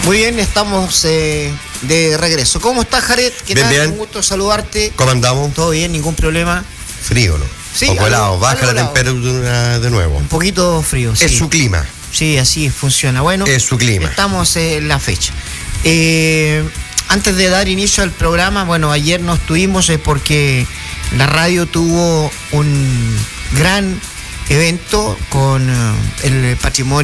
Muy bien, estamos de regreso. ¿Cómo estás, Jared? ¿Qué tal? Bien. Un gusto saludarte. ¿Cómo andamos? Todo bien, ningún problema. Frío, ¿no? Sí, poco helado, baja algo la helado. temperatura de nuevo. Un poquito frío, sí. Es su clima. Sí, así funciona. Bueno, Es su clima. Estamos en la fecha. Antes de dar inicio al programa, bueno, ayer no estuvimos porque la radio tuvo un gran evento con el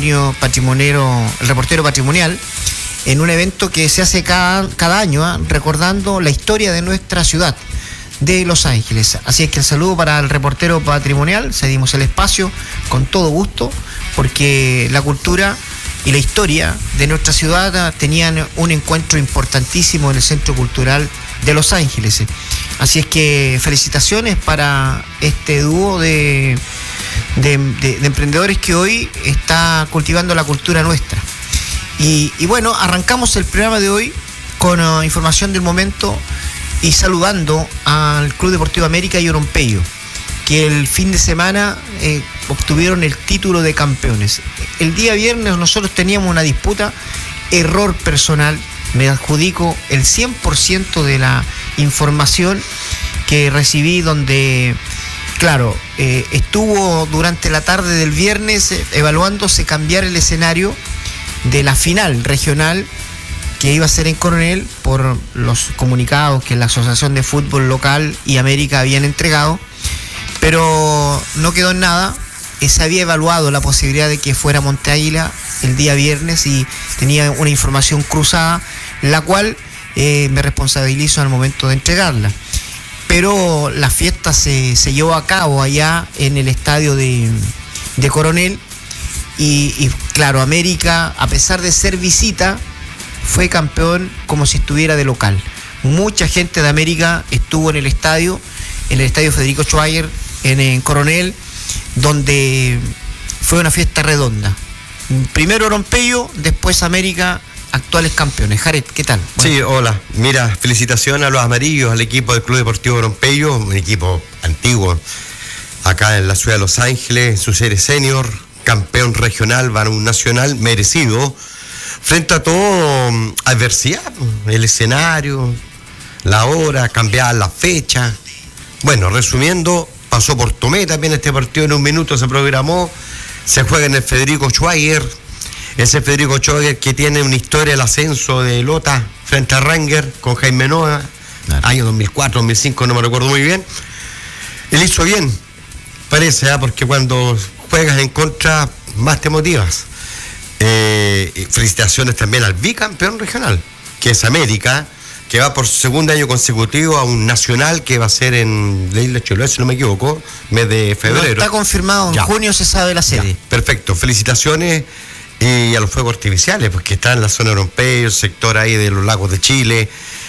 el reportero patrimonial, en un evento que se hace cada año, recordando la historia de nuestra ciudad, de Los Ángeles. Así es que el saludo para el reportero patrimonial, cedimos el espacio con todo gusto, porque la cultura y la historia de nuestra ciudad tenían un encuentro importantísimo en el Centro Cultural de Los Ángeles. Así es que felicitaciones para este dúo de emprendedores que hoy está cultivando la cultura nuestra. Y bueno, arrancamos el programa de hoy con información del momento y saludando al Club Deportivo América y Orompello, que el fin de semana obtuvieron el título de campeones. El día viernes nosotros teníamos una disputa, error personal, me adjudico el 100% de la información que recibí, donde, claro, estuvo durante la tarde del viernes evaluándose cambiar el escenario de la final regional que iba a ser en Coronel por los comunicados que la Asociación de Fútbol Local y América habían entregado, pero no quedó en nada. Se había evaluado la posibilidad de que fuera Monte Águila el día viernes y tenía una información cruzada, la cual me responsabilizo al momento de entregarla. Pero la fiesta se llevó a cabo allá en el estadio de Coronel y claro, América, a pesar de ser visita, fue campeón como si estuviera de local. Mucha gente de América estuvo en el estadio Federico Schweiger en Coronel, donde fue una fiesta redonda. Primero Orompello, después América, actuales campeones. Jared, ¿qué tal? Bueno. Sí, hola. Mira, felicitaciones a los amarillos, al equipo del Club Deportivo Orompello, un equipo antiguo acá en la ciudad de Los Ángeles, en su serie senior, campeón regional, varón nacional, merecido, frente a todo adversidad, el escenario, la hora, cambiar la fecha. Bueno, resumiendo, pasó por Tomé también este partido, en un minuto se programó, se juega en el Federico Schweiger, ese Federico Schweiger que tiene una historia del ascenso de Lota frente a Ranger con Jaime Noa, claro. Año 2004, 2005, no me recuerdo muy bien. Él hizo bien, parece, porque cuando juegas en contra, más te motivas. Felicitaciones también al bicampeón regional, que es América, que va por segundo año consecutivo a un nacional que va a ser en la isla Chiloé, si no me equivoco, mes de febrero. No está confirmado, en junio se sabe la sede. Ya, perfecto, felicitaciones y a los fuegos artificiales, porque está en la zona europea, el sector ahí de los lagos de Chile,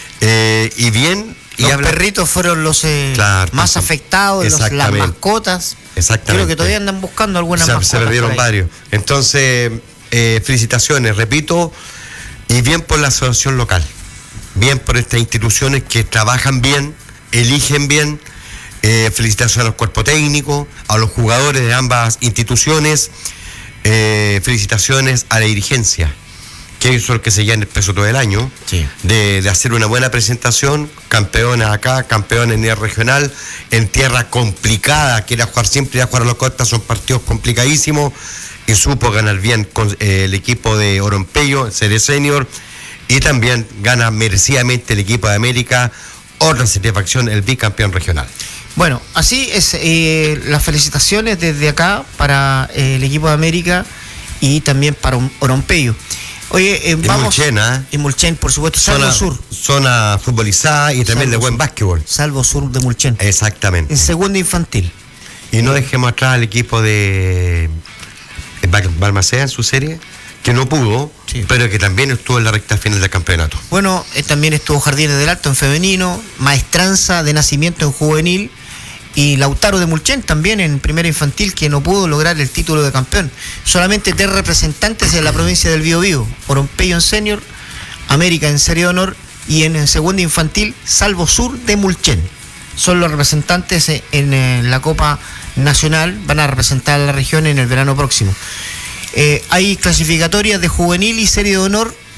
y bien. Los perritos fueron los más afectados, las mascotas. Exactamente. Creo que todavía andan buscando algunas mascotas. Se perdieron varios. Entonces, felicitaciones, repito, y bien por la asociación local. Bien por estas instituciones que trabajan bien, eligen bien. Felicitaciones al cuerpo técnico, a los jugadores de ambas instituciones. Felicitaciones a la dirigencia, que hizo el que se llama el peso todo el año, sí, de hacer una buena presentación, campeones acá, campeones en el regional, en tierra complicada, que era jugar siempre, ir a jugar a la costa, son partidos complicadísimos, y supo ganar bien con el equipo de Orompello, serie senior, y también gana merecidamente el equipo de América, otra satisfacción, el bicampeón regional. Bueno, así es, las felicitaciones desde acá para el equipo de América y también para Orompello. Oye, vamos. En Mulchen, por supuesto, Salvo Sur. Zona futbolizada y también de buen básquetbol. Salvo Sur de Mulchen. Exactamente. En segunda infantil. Y no dejemos atrás al equipo de Balmaceda en su serie, que no pudo, sí, pero que también estuvo en la recta final del campeonato. Bueno, también estuvo Jardines del Alto en femenino, Maestranza de Nacimiento en juvenil, y Lautaro de Mulchen también en primera infantil, que no pudo lograr el título de campeón. Solamente 3 representantes en la provincia del Biobío: Orompello en senior, América en serie de honor y en segunda infantil Salvo Sur de Mulchen. Son los representantes en la Copa Nacional, van a representar a la región en el verano próximo. Hay clasificatorias de juvenil y serie de honor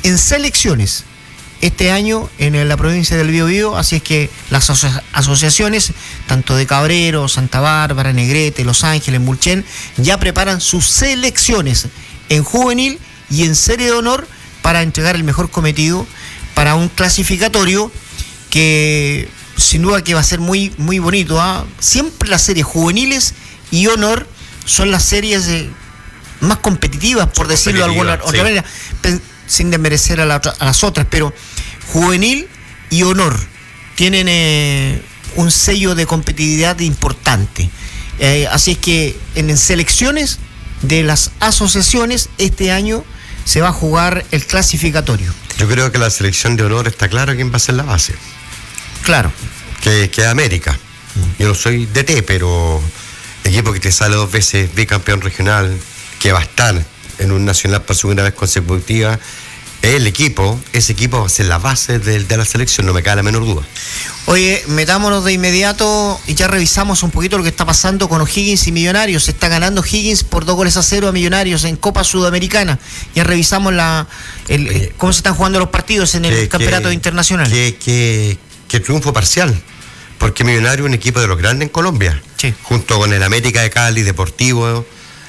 en selecciones este año en la provincia del Biobío, así es que las asociaciones, tanto de Cabrero, Santa Bárbara, Negrete, Los Ángeles, Mulchen, ya preparan sus selecciones en juvenil y en serie de honor para entregar el mejor cometido para un clasificatorio que sin duda que va a ser muy, muy bonito, ¿eh? Siempre las series juveniles y honor son las series más competitivas, por decirlo de alguna otra manera, sin desmerecer a las otras, pero juvenil y honor tienen un sello de competitividad importante. Así es que en selecciones de las asociaciones este año se va a jugar el clasificatorio. Yo creo que la selección de honor está claro quién va a ser la base. Claro. Que es América. Yo no soy DT, pero equipo que te sale 2 veces bicampeón regional, que va a estar en un nacional por segunda vez consecutiva, ese equipo va a ser la base de la selección, no me cabe la menor duda. Oye, metámonos de inmediato y ya revisamos un poquito lo que está pasando con O'Higgins y Millonarios. Se está ganando O'Higgins por 2-0 a Millonarios en Copa Sudamericana. Ya revisamos cómo se están jugando los partidos en el campeonato internacional. Que triunfo parcial, porque Millonarios es un equipo de los grandes en Colombia, sí, junto con el América de Cali, Deportivo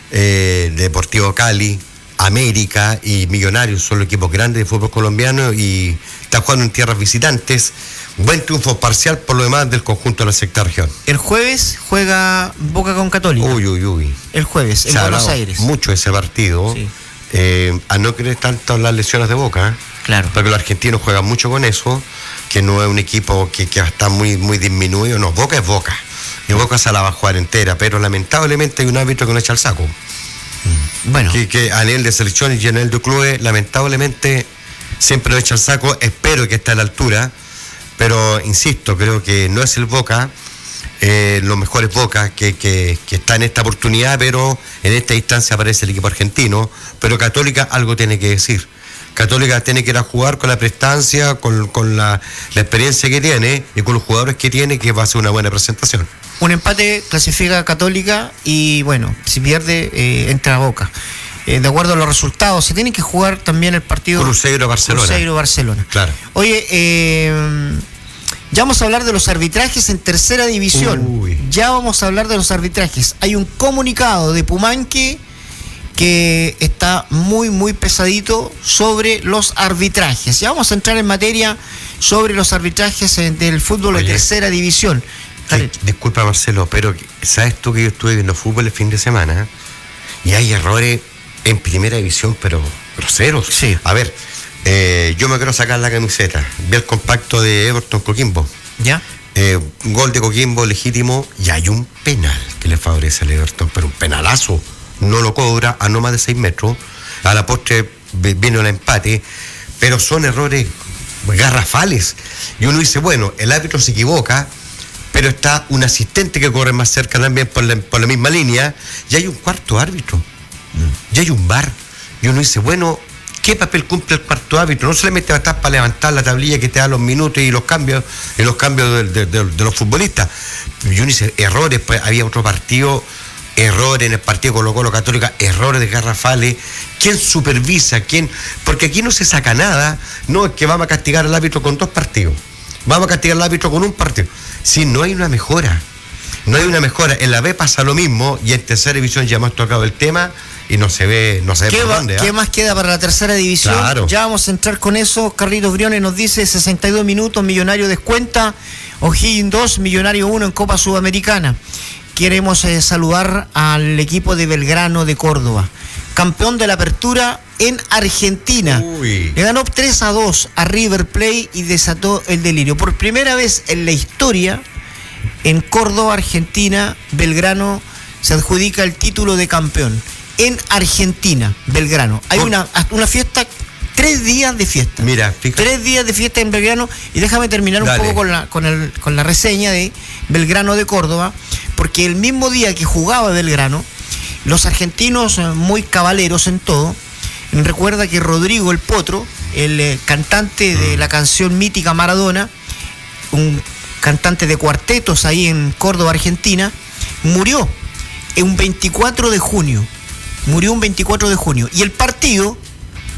Cali, América y Millonarios son los equipos grandes de fútbol colombiano y están jugando en tierras visitantes. Buen triunfo parcial por lo demás del conjunto de la sexta región. El jueves juega Boca con Católica. Uy. El jueves, en Buenos Aires. Mucho ese partido. Sí. A no creer tanto las lesiones de Boca. Claro. Porque los argentinos juegan mucho con eso, que no es un equipo que está muy, muy disminuido. No, Boca es Boca. Y Boca se la va a jugar entera, pero lamentablemente hay un árbitro que no echa el saco. Bueno. Que a nivel de selecciones y a nivel de clubes, lamentablemente siempre lo echa el saco. Espero que esté a la altura, pero insisto, creo que no es el Boca, lo mejor es Boca que está en esta oportunidad, pero en esta instancia aparece el equipo argentino. Pero Católica algo tiene que decir. Católica tiene que ir a jugar con la prestancia, con la experiencia que tiene y con los jugadores que tiene, que va a ser una buena presentación. Un empate clasifica a Católica y bueno, si pierde entra a Boca. De acuerdo a los resultados, se tiene que jugar también el partido Cruzeiro-Barcelona. Claro. Oye, ya vamos a hablar de los arbitrajes en tercera división. Ya vamos a hablar de los arbitrajes. Hay un comunicado de Pumanque que está muy, muy pesadito sobre los arbitrajes. Ya vamos a entrar en materia sobre los arbitrajes del fútbol de tercera división. Disculpa, Marcelo, pero ¿sabes tú que yo estuve viendo fútbol el fin de semana? Y hay errores en primera división, pero groseros. Sí. A ver, yo me quiero sacar la camiseta. Vi el compacto de Everton Coquimbo. ¿Ya? Gol de Coquimbo legítimo y hay un penal que le favorece al Everton, pero un penalazo. No lo cobra a no más de 6 metros. A la postre vino el empate, pero son errores garrafales. Y uno dice, bueno, el árbitro se equivoca, pero está un asistente que corre más cerca también por la misma línea, y hay un cuarto árbitro, y hay un VAR. Y uno dice, bueno, ¿qué papel cumple el cuarto árbitro? No solamente va a estar para levantar la tablilla que te da los minutos y los cambios de los futbolistas. Y uno dice, errores, pues había otro partido, errores en el partido Colo-Colo Católica, errores de garrafales. ¿Quién supervisa? ¿Quién? Porque aquí no se saca nada. No es que vamos a castigar al árbitro con 2 partidos. Vamos a castigar al árbitro con un partido. Si no hay una mejora. No hay una mejora. En la B pasa lo mismo y en tercera división ya hemos tocado el tema y no se ve por dónde. ¿Qué más queda para la tercera división? Claro. Ya vamos a entrar con eso. Carlitos Briones nos dice 62 minutos, Millonario descuenta, O'Higgins 2, Millonario 1 en Copa Sudamericana. Queremos saludar al equipo de Belgrano de Córdoba, campeón de la apertura en Argentina. Le ganó 3-2 a River Plate y desató el delirio. Por primera vez en la historia, en Córdoba, Argentina, Belgrano se adjudica el título de campeón. En Argentina, Belgrano. Hay una fiesta, 3 días de fiesta. Mira, fíjate. 3 días de fiesta en Belgrano. Y déjame terminar un poco con la reseña de Belgrano de Córdoba, porque el mismo día que jugaba Belgrano, los argentinos, muy cabaleros en todo, recuerda que Rodrigo el Potro, el cantante de la canción mítica Maradona, un cantante de cuartetos ahí en Córdoba, Argentina, murió un 24 de junio. Y el partido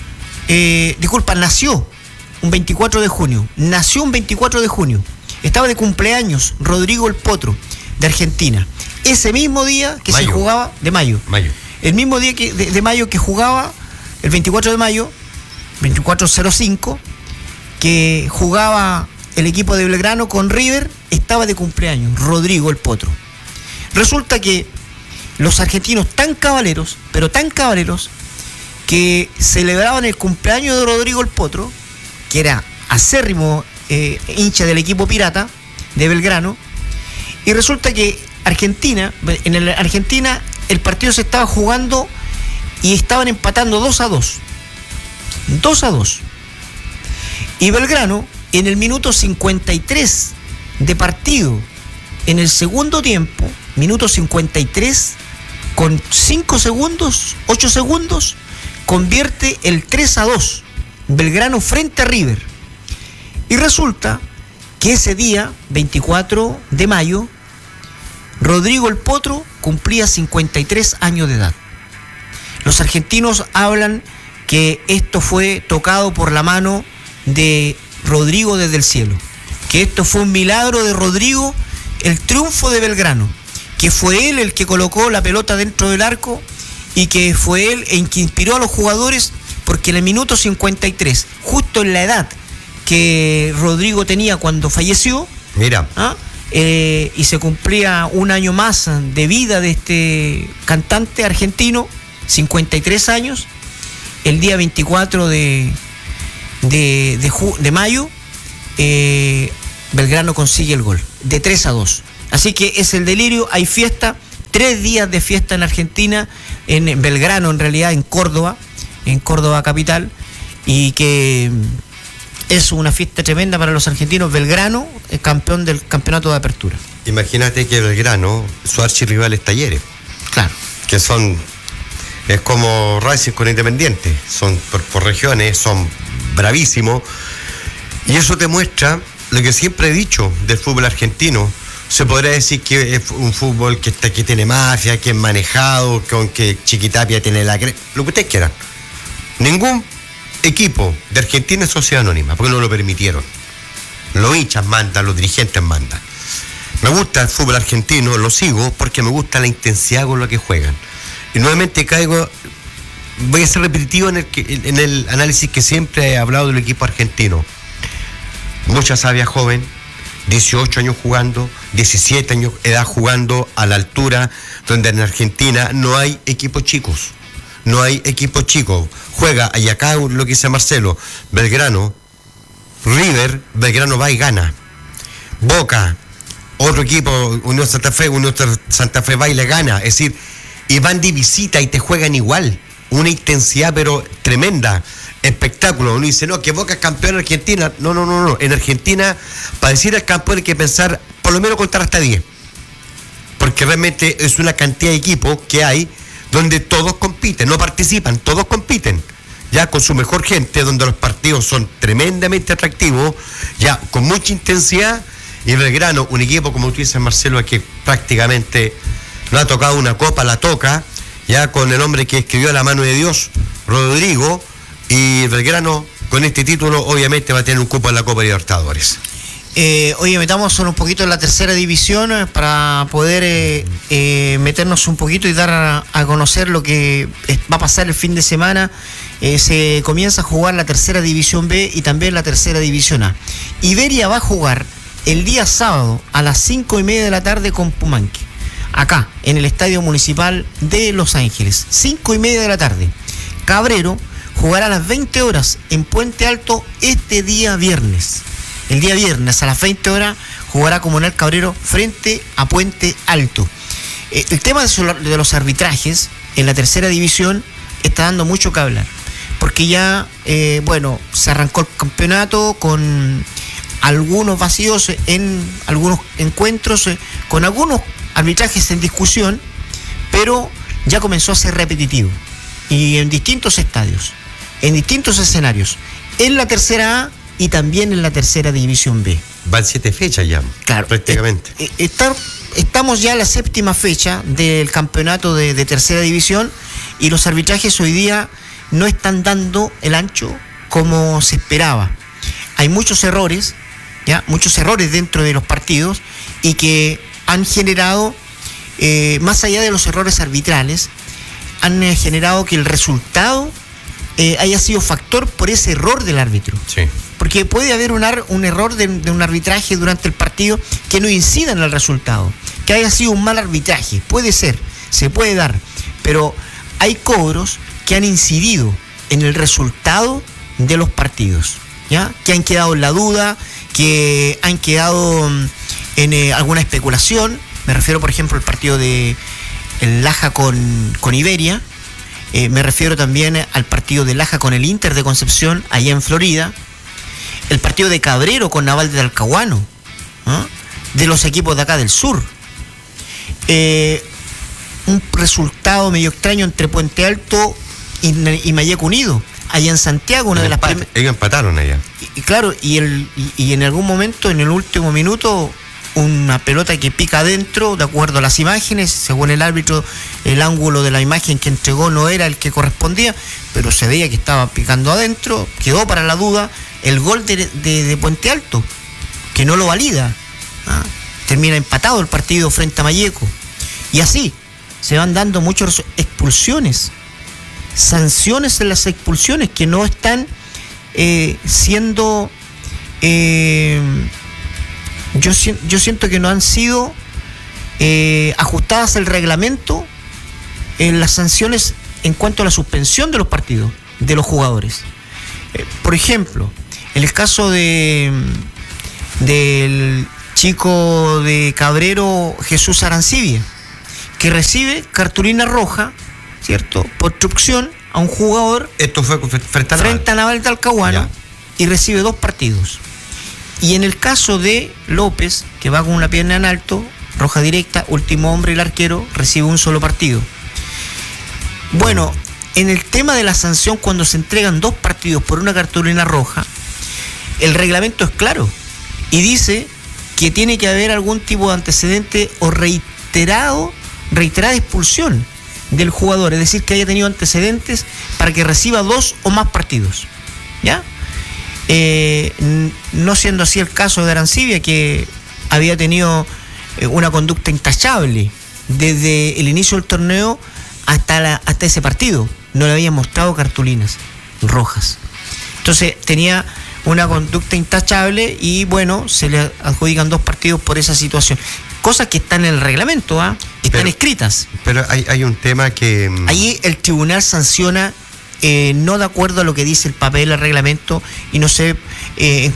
nació un 24 de junio. Nació un 24 de junio. Estaba de cumpleaños Rodrigo el Potro, de Argentina. Ese mismo día que se jugaba, de mayo. El mismo día de mayo que jugaba, el 24 de mayo, 24:05, que jugaba el equipo de Belgrano con River, estaba de cumpleaños Rodrigo el Potro. Resulta que los argentinos tan cabaleros, pero tan cabaleros, que celebraban el cumpleaños de Rodrigo el Potro, que era acérrimo hincha del equipo pirata de Belgrano, y resulta que Argentina el partido se estaba jugando y estaban empatando 2-2. 2-2. Y Belgrano, en el minuto 53 de partido, en el segundo tiempo, minuto 53, con 8 segundos, convierte el 3-2. Belgrano frente a River. Y resulta que ese día, 24 de mayo, Rodrigo el Potro cumplía 53 años de edad. Los argentinos hablan que esto fue tocado por la mano de Rodrigo desde el cielo, que esto fue un milagro de Rodrigo, el triunfo de Belgrano, que fue él el que colocó la pelota dentro del arco y que fue él el que inspiró a los jugadores, porque en el minuto 53, justo en la edad que Rodrigo tenía cuando falleció, y se cumplía un año más de vida de este cantante argentino, 53 años, el día 24 de mayo, Belgrano consigue el gol, de 3-2. Así que es el delirio, hay fiesta, 3 días de fiesta en Argentina, en Belgrano en realidad, en Córdoba capital, y que es una fiesta tremenda para los argentinos. Belgrano, el campeón del campeonato de apertura. Imagínate que Belgrano, su archirrival es Talleres. Claro. Que es como Racing con Independiente, son por regiones, son bravísimos. Y eso te muestra lo que siempre he dicho del fútbol argentino. Se podría decir que es un fútbol que tiene mafia, que es manejado, con que Chiquitapia tiene lo que ustedes quieran. Ningún equipo de Argentina es sociedad anónima, porque no lo permitieron. Los hinchas mandan, los dirigentes mandan. Me gusta el fútbol argentino, lo sigo porque me gusta la intensidad con la que juegan. Y nuevamente voy a ser repetitivo en el análisis que siempre he hablado del equipo argentino. Mucha savia joven, 18 años jugando, 17 años de edad jugando a la altura, donde en Argentina no hay equipos chicos. No hay equipo chico. Juega, y acá lo que dice Marcelo, Belgrano, River, Belgrano va y gana. Boca, otro equipo, Unión Santa Fe va y le gana. Es decir, y van de visita y te juegan igual. Una intensidad pero tremenda. Espectáculo. Uno dice, no, que Boca es campeón en Argentina. No. En Argentina, para decir al campeón hay que pensar, por lo menos contar hasta 10. Porque realmente es una cantidad de equipos que hay donde todos compiten, no participan, todos compiten, ya con su mejor gente, donde los partidos son tremendamente atractivos, ya con mucha intensidad, y Belgrano, un equipo, como tú dices, Marcelo, que prácticamente no ha tocado una copa, la toca, ya con el hombre que escribió La mano de Dios, Rodrigo, y Belgrano, con este título, obviamente va a tener un cupo en la Copa Libertadores. Oye, metamos solo un poquito en la tercera división para poder meternos un poquito y dar a conocer lo que va a pasar el fin de semana. Se comienza a jugar la tercera división B y también la tercera división A. Iberia va a jugar el día sábado a las 5:30 de la tarde con Pumanque, acá en el Estadio Municipal de Los Ángeles, 5:30 de la tarde. Cabrero jugará a las 20 horas en Puente Alto este día viernes. El día viernes a las 20 horas jugará Comunal Cabrero frente a Puente Alto. El tema de los arbitrajes en la tercera división está dando mucho que hablar, porque ya, se arrancó el campeonato con algunos vacíos en algunos encuentros, con algunos arbitrajes en discusión, pero ya comenzó a ser repetitivo. Y en distintos estadios, en distintos escenarios, en la tercera A y también en la tercera división B. Van 7 fechas ya, claro, prácticamente. Estamos ya en la séptima fecha del campeonato de tercera división, y los arbitrajes hoy día no están dando el ancho como se esperaba. Hay muchos errores, ¿ya? Muchos errores dentro de los partidos y que han generado, más allá de los errores arbitrales, han generado que el resultado haya sido factor por ese error del árbitro. Sí. Porque puede haber un error de un arbitraje durante el partido que no incida en el resultado, que haya sido un mal arbitraje, puede ser, se puede dar, pero hay cobros que han incidido en el resultado de los partidos, ¿ya? Que han quedado en la duda, que han quedado en alguna especulación. Me refiero, por ejemplo, al partido de el Laja con Iberia. Me refiero también al partido de Laja con el Inter de Concepción, allá en Florida. El partido de Cabrero con Naval de Talcahuano, ¿no? De los equipos de acá del sur. Un resultado medio extraño entre Puente Alto y Mayeco Unido, allá en Santiago, una de las primeras. Ellos empataron allá. Y claro, y en algún momento, en el último minuto, una pelota que pica adentro, de acuerdo a las imágenes, según el árbitro, el ángulo de la imagen que entregó no era el que correspondía, pero se veía que estaba picando adentro, quedó para la duda el gol de Puente Alto, que no lo valida. Termina empatado el partido frente a Mayeco. Y así se van dando muchas expulsiones, sanciones en las expulsiones que no están siendo... Yo siento que no han sido ajustadas al reglamento en las sanciones en cuanto a la suspensión de los partidos, de los jugadores. Por ejemplo, en el caso del chico de Cabrero, Jesús Arancibia, que recibe cartulina roja, ¿cierto?, por obstrucción a un jugador. Esto fue frente a Naval de Talcahuano, y recibe 2 partidos. Y en el caso de López, que va con una pierna en alto, roja directa, último hombre, el arquero, recibe un solo partido. Bueno, en el tema de la sanción, cuando se entregan 2 partidos por una cartulina roja, el reglamento es claro y dice que tiene que haber algún tipo de antecedente o reiterada expulsión del jugador, es decir, que haya tenido antecedentes para que reciba 2 o más partidos, ¿ya? No siendo así el caso de Arancibia, que había tenido una conducta intachable desde el inicio del torneo hasta ese partido. No le habían mostrado cartulinas rojas. Entonces tenía una conducta intachable y bueno, se le adjudican 2 partidos por esa situación. Cosas que están en el reglamento, están escritas. Pero hay un tema que... Ahí el tribunal sanciona no de acuerdo a lo que dice el papel, el reglamento, y no sé en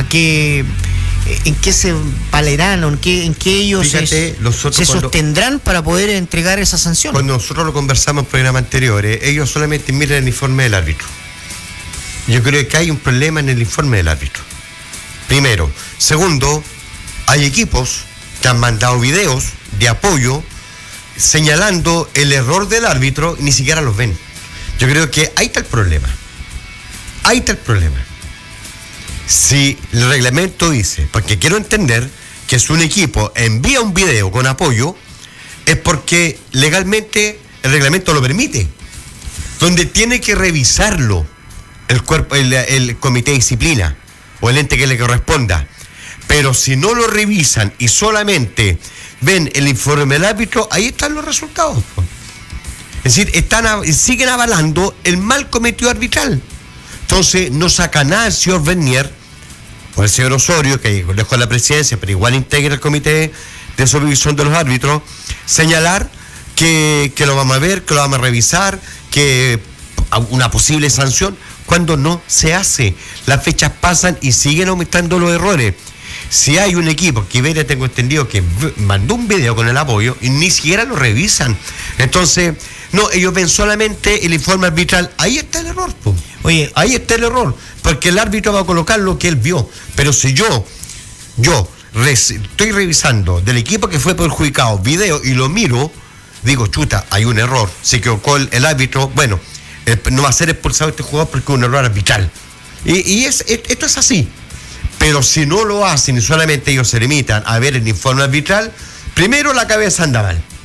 qué se valerán o en qué ellos se sostendrán para poder entregar esa sanción. Cuando nosotros lo conversamos en programas anteriores, ellos solamente miran el informe del árbitro. Yo creo que hay un problema en el informe del árbitro. Primero. Segundo, hay equipos que han mandado videos de apoyo señalando el error del árbitro y ni siquiera los ven. Yo creo que ahí está el problema. Ahí está el problema. Si el reglamento dice, porque quiero entender que si un equipo envía un video con apoyo, es porque legalmente el reglamento lo permite. Donde tiene que revisarlo el comité de disciplina o el ente que le corresponda. Pero si no lo revisan y solamente ven el informe del árbitro, ahí están los resultados. Es decir, siguen avalando el mal cometido arbitral. Entonces, no saca nada el señor Bernier o el señor Osorio, que lejos de la presidencia, pero igual integra el comité de supervisión de los árbitros, señalar que lo vamos a ver, que lo vamos a revisar, que una posible sanción, cuando no se hace. Las fechas pasan y siguen aumentando los errores. Si hay un equipo que Iberia, tengo entendido, que mandó un video con el apoyo y ni siquiera lo revisan. Entonces, no, ellos ven solamente el informe arbitral. Ahí está el error, po. Oye, ahí está el error, porque el árbitro va a colocar lo que él vio. Pero si yo estoy revisando del equipo que fue perjudicado video y lo miro, digo, chuta, hay un error, se equivocó el árbitro, bueno, no va a ser expulsado este jugador porque es un error arbitral. Esto es así. Pero si no lo hacen y solamente ellos se limitan a ver el informe arbitral, primero la cabeza anda mal.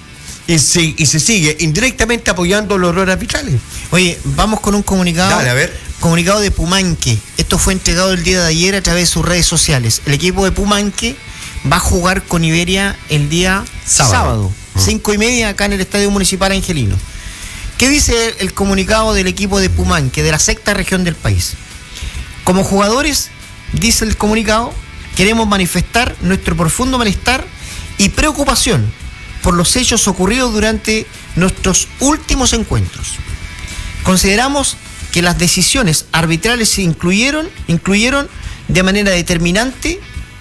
y se sigue indirectamente apoyando los errores arbitrales. Oye, vamos con un comunicado. Dale, a ver. Comunicado de Pumanque. Esto fue entregado el día de ayer a través de sus redes sociales. El equipo de Pumanque va a jugar con Iberia el día sábado 5:30 acá en el Estadio Municipal Angelino. ¿Qué dice el comunicado del equipo de Pumanque, de la sexta región del país? Como jugadores, dice el comunicado, queremos manifestar nuestro profundo malestar y preocupación por los hechos ocurridos durante nuestros últimos encuentros. Consideramos que las decisiones arbitrales influyeron de manera determinante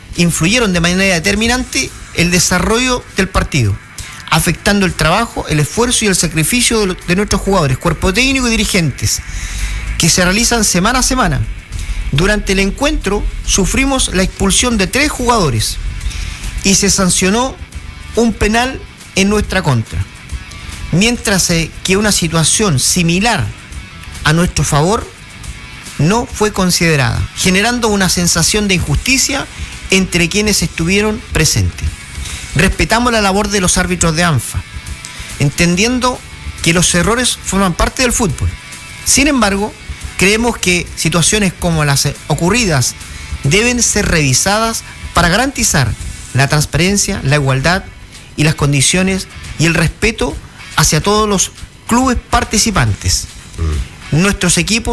el desarrollo del partido, afectando el trabajo, el esfuerzo y el sacrificio de nuestros jugadores, cuerpo técnico y dirigentes, que se realizan semana a semana. Durante el encuentro sufrimos la expulsión de 3 jugadores y se sancionó un penal en nuestra contra, mientras que una situación similar a nuestro favor no fue considerada, generando una sensación de injusticia entre quienes estuvieron presentes. Respetamos la labor de los árbitros de ANFA, entendiendo que los errores forman parte del fútbol. Sin embargo, creemos que situaciones como las ocurridas deben ser revisadas para garantizar la transparencia, la igualdad y las condiciones y el respeto hacia todos los clubes participantes. Nuestro equipo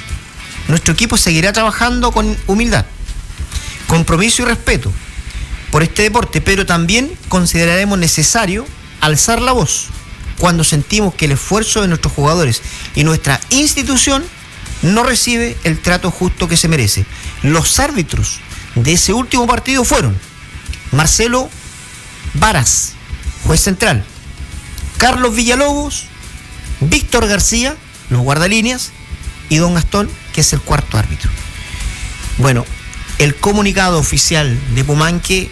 seguirá trabajando con humildad, compromiso y respeto por este deporte, pero también consideraremos necesario alzar la voz cuando sentimos que el esfuerzo de nuestros jugadores y nuestra institución no recibe el trato justo que se merece. Los árbitros de ese último partido fueron Marcelo Varas, juez central, Carlos Villalobos, Víctor García, los guardalíneas, y don Gastón, que es el cuarto árbitro. Bueno, el comunicado oficial de Pumanque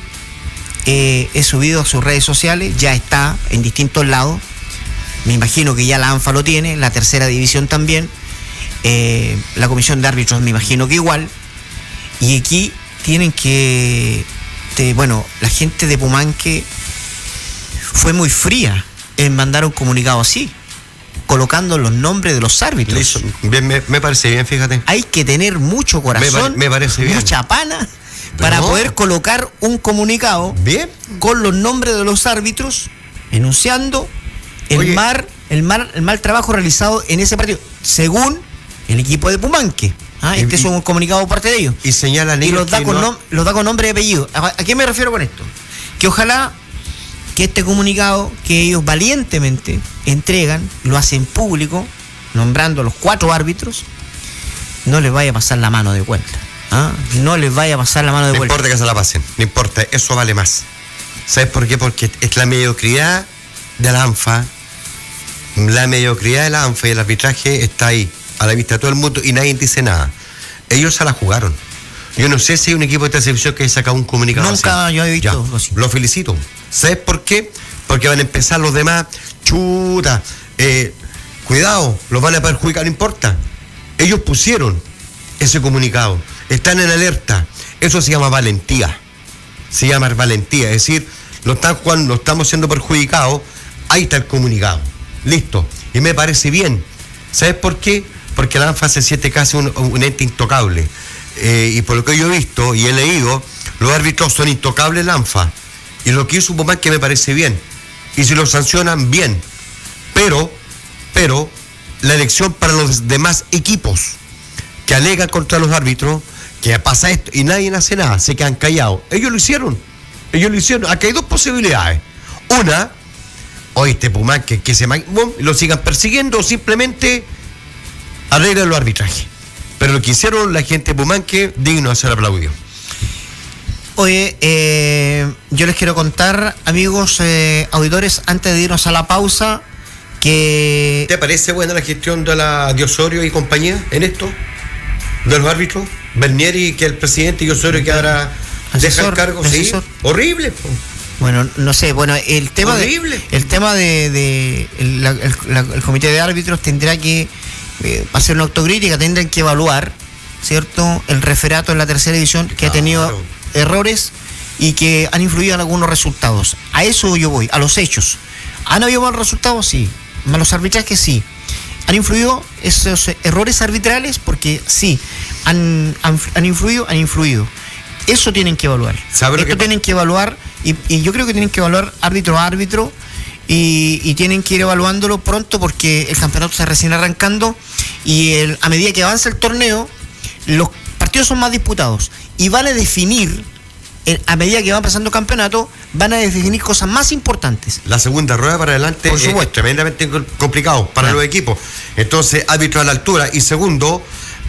es subido a sus redes sociales, ya está en distintos lados. Me imagino que ya la ANFA lo tiene, la tercera división también, la comisión de árbitros me imagino que igual. Y aquí tienen que, la gente de Pumanque fue muy fría en mandar un comunicado así, colocando los nombres de los árbitros. Me parece bien, fíjate. Hay que tener mucho corazón, me parece bien, mucha pana, para poder colocar un comunicado bien con los nombres de los árbitros, enunciando el mal trabajo realizado en ese partido, según el equipo de Pumanque. Este es un comunicado por parte de ellos. Y señalan y los da con nombre y apellido. ¿A qué me refiero con esto? Que ojalá que este comunicado que ellos valientemente entregan, lo hacen público, nombrando a los 4 árbitros, no les vaya a pasar la mano de vuelta. No les vaya a pasar la mano de vuelta. No importa que se la pasen, no importa, eso vale más. ¿Sabes por qué? Porque es la mediocridad de la ANFA. La mediocridad de la ANFA y el arbitraje está ahí, a la vista de todo el mundo, y nadie dice nada. Ellos se la jugaron. Yo no sé si hay un equipo de esta selección que haya sacado un comunicado nunca así. Yo he visto. Lo felicito. ¿Sabes por qué? Porque van a empezar los demás, cuidado, los van a perjudicar, no importa. Ellos pusieron ese comunicado, están en alerta. Eso se llama valentía. Se llama valentía, es decir, lo estamos siendo perjudicados, ahí está el comunicado. Listo. Y me parece bien. ¿Sabes por qué? Porque la ANFA se siente casi un ente intocable. Y por lo que yo he visto y he leído, los árbitros son intocables en la ANFA. Y lo que hizo Pumanque me parece bien. Y si lo sancionan, bien. Pero la elección para los demás equipos que alegan contra los árbitros, que pasa esto y nadie hace nada, se quedan callados. Ellos lo hicieron. Aquí hay 2 posibilidades. Una, este Pumanque que lo sigan persiguiendo o simplemente arreglan los arbitrajes. Pero lo que hicieron la gente de Pumanque, digno de ser aplaudido. Oye, yo les quiero contar, amigos auditores, antes de irnos a la pausa, que... ¿Te parece buena la gestión de la de Osorio y compañía en esto? De los árbitros, Bernieri, que el presidente, y Osorio que ahora deja el cargo. Sí, horrible. Bueno, no sé, el tema horrible. El comité de árbitros tendrá que hacer una autocrítica, tendrán que evaluar, ¿cierto?, el referato en la tercera división, que ha tenido errores y que han influido en algunos resultados. A eso yo voy, a los hechos. ¿Han habido malos resultados? Sí. ¿Malos arbitrajes? Sí. ¿Han influido esos errores arbitrales? Porque sí, han influido, han influido. Eso tienen que evaluar. Esto tienen que evaluar, y yo creo que tienen que evaluar árbitro a árbitro, y tienen que ir evaluándolo pronto, porque el campeonato está recién arrancando, y a medida que avanza el torneo, los partidos son más disputados, y van a definir, a medida que va pasando el campeonato, van a definir cosas más importantes. La segunda rueda para adelante es tremendamente complicado para los equipos. Entonces, árbitro a la altura. Y segundo,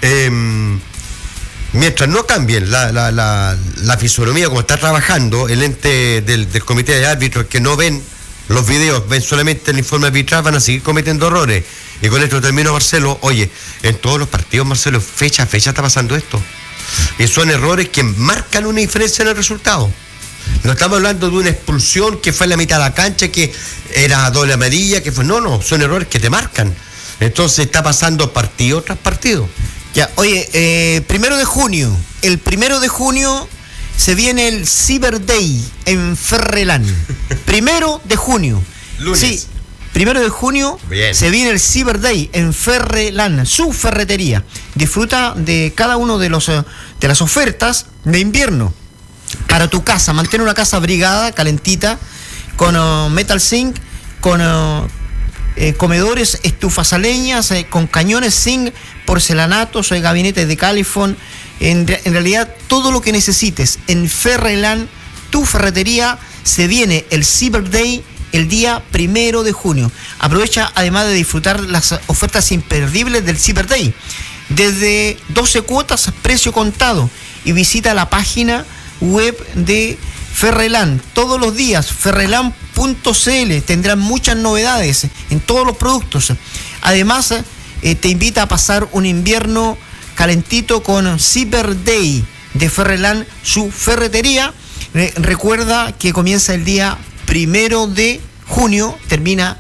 mientras no cambien la fisonomía como está trabajando el ente del comité de árbitros, que no ven los videos, ven solamente el informe arbitral, van a seguir cometiendo errores. Y con esto termino, Marcelo. Oye, en todos los partidos, Marcelo, fecha a fecha está pasando esto. Y son errores que marcan una diferencia en el resultado. No estamos hablando de una expulsión que fue en la mitad de la cancha, que era doble amarilla, que fue... No, son errores que te marcan. Entonces está pasando partido tras partido. Ya, oye, 1 de junio. El 1 de junio se viene el Cyber Day en Ferrelán. 1 de junio. Lunes. Sí. 1 de junio se viene el Cyber Day en Ferrelán, su ferretería. Disfruta de cada uno de las ofertas de invierno para tu casa. Mantén una casa abrigada, calentita, con metal zinc, con comedores, estufas a leñas, con cañones zinc, porcelanatos, gabinetes de calefón. En realidad, todo lo que necesites en Ferrelán, tu ferretería. Se viene el Cyber Day el día 1 de junio. Aprovecha además de disfrutar las ofertas imperdibles del Cyber Day. Desde 12 cuotas, precio contado. Y visita la página web de Ferrelán todos los días, ferrelán.cl. Tendrán muchas novedades en todos los productos. Además, te invita a pasar un invierno calentito con Cyber Day de Ferrelán, su ferretería. Recuerda que comienza el día 1 de junio, termina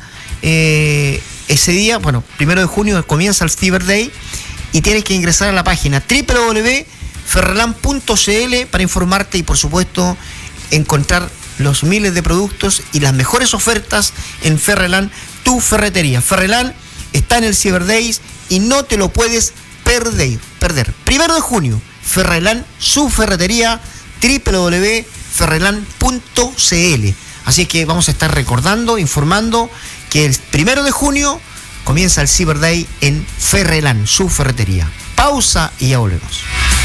ese día, 1 de junio comienza el Cyber Day, y tienes que ingresar a la página www.ferrelan.cl para informarte y, por supuesto, encontrar los miles de productos y las mejores ofertas en Ferrelán, tu ferretería. Ferrelán está en el Cyber Days y no te lo puedes perder. 1 de junio, Ferrelán, su ferretería, www.ferrelan.cl. Así que vamos a estar recordando, informando que el 1 de junio comienza el Cyber Day en Ferrelán, su ferretería. Pausa y ya volvemos.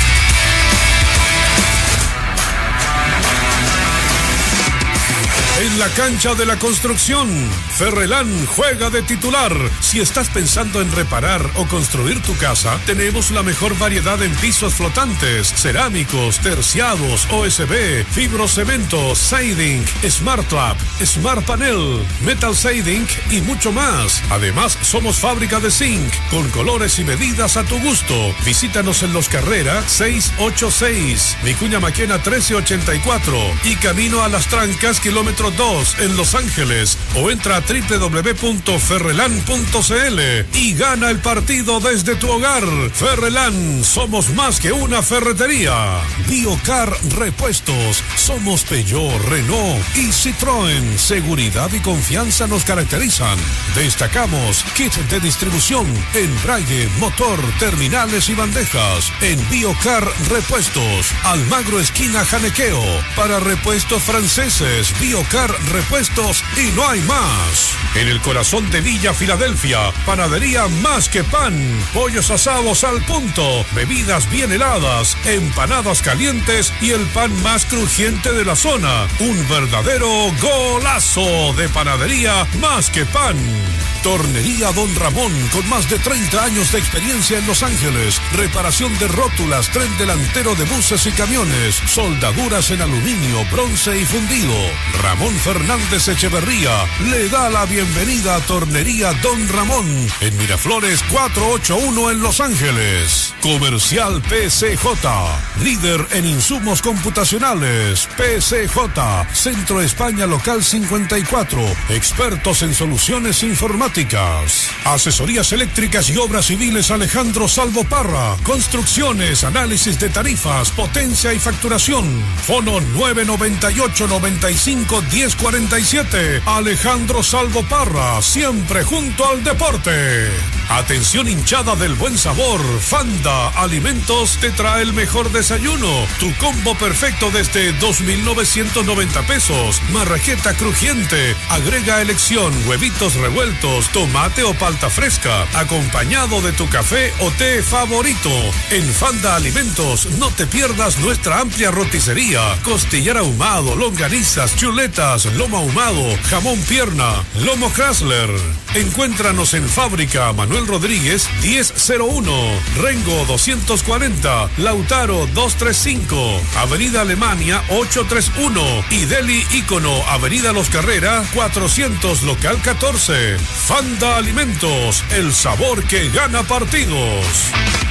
En la cancha de la construcción, Ferrelán juega de titular. Si estás pensando en reparar o construir tu casa, tenemos la mejor variedad en pisos flotantes, cerámicos, terciados, OSB, fibrocemento, siding, Smart Trap, Smart Panel, Metal Siding y mucho más. Además, somos fábrica de zinc, con colores y medidas a tu gusto. Visítanos en Los Carrera 686, Vicuña Maquena 1384 y camino a Las Trancas, kilómetro 2 en Los Ángeles, o entra a www.ferrelan.cl y gana el partido desde tu hogar. Ferrelán, somos más que una ferretería. Biocar Repuestos, somos Peugeot, Renault y Citroën. Seguridad y confianza nos caracterizan. Destacamos kit de distribución, embrague, motor, terminales y bandejas. En Biocar Repuestos, Almagro esquina Janequeo. Para repuestos franceses, Biocar Repuestos y no hay más. En el corazón de Villa Filadelfia, panadería Más que Pan, pollos asados al punto, bebidas bien heladas, empanadas calientes y el pan más crujiente de la zona. Un verdadero golazo de panadería Más que Pan. Tornería Don Ramón, con más de 30 años de experiencia en Los Ángeles. Reparación de rótulas, tren delantero de buses y camiones, soldaduras en aluminio, bronce y fundido. Ramón Fernández Echeverría le da la bienvenida a Tornería Don Ramón en Miraflores 481 en Los Ángeles. Comercial PCJ, líder en insumos computacionales. PCJ, Centro España Local 54, expertos en soluciones informáticas. informáticas. Asesorías eléctricas y obras civiles Alejandro Salvo Parra. Construcciones, análisis de tarifas, potencia y facturación. Fono 998-95-1047. Alejandro Salvo Parra, siempre junto al deporte. Atención hinchada del buen sabor. Fanda Alimentos te trae el mejor desayuno. Tu combo perfecto desde 2.990 pesos. Marraqueta crujiente. Agrega elección, huevitos revueltos, tomate o palta fresca, acompañado de tu café o té favorito. En Fanda Alimentos no te pierdas nuestra amplia roticería. Costillar ahumado, longanizas, chuletas, lomo ahumado, jamón pierna, lomo Krasler. Encuéntranos en Fábrica Manuel Rodríguez 1001, Rengo 240, Lautaro 235, Avenida Alemania 831 y Deli Ícono, Avenida Los Carrera 400, local 14. Fanda Alimentos, el sabor que gana partidos.